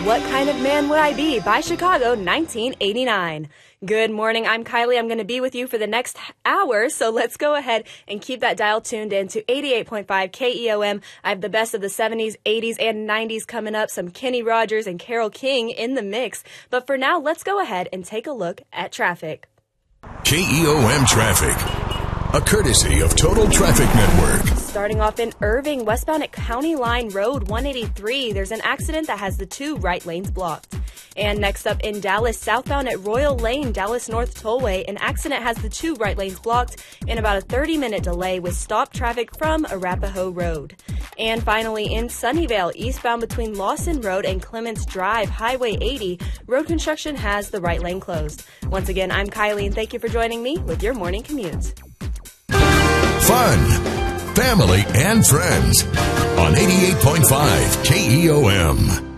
What Kind of Man Would I Be by Chicago 1989. Good morning, I'm Kylie. I'm going to be with you for the next hour, so let's go ahead and keep that dial tuned in to 88.5 KEOM. I have the best of the 70s, 80s, and 90s coming up, some Kenny Rogers and Carole King in the mix. But for now, let's go ahead and take a look at traffic. KEOM Traffic, a courtesy of Total Traffic Network. Starting off in Irving, westbound at County Line Road 183, there's an accident that has the two right lanes blocked. And next up in Dallas, southbound at Royal Lane, Dallas North Tollway, an accident has the two right lanes blocked in about a 30-minute delay with stop traffic from Arapahoe Road. And finally in Sunnyvale, eastbound between Lawson Road and Clements Drive, Highway 80, road construction has the right lane closed. Once again, I'm Kylie, and thank you for joining me with your morning commute. Fun, family, and friends on 88.5 KEOM.